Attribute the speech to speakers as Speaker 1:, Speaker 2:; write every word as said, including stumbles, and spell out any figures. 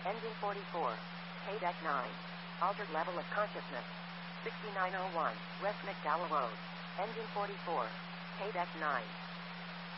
Speaker 1: Engine forty-four. K-Deck nine. Altered level of consciousness. sixty-nine oh one, West McDowell Road. Engine forty-four. K-Deck nine.